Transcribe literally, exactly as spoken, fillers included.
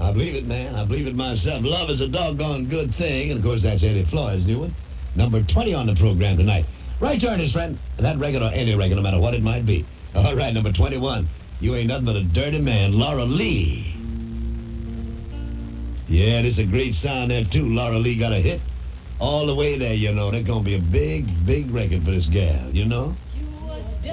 I believe it, man. I believe it myself. Love is a doggone good thing. And, of course, that's Eddie Floyd's new one. Number twenty on the program tonight. Right turn, his friend. That record or any record, no matter what it might be. All right, number twenty-one. You ain't nothing but a dirty man. Laura Lee. Yeah, this is a great sound there, too. Laura Lee got a hit all the way there, you know. That's going to be a big, big record for this gal, you know.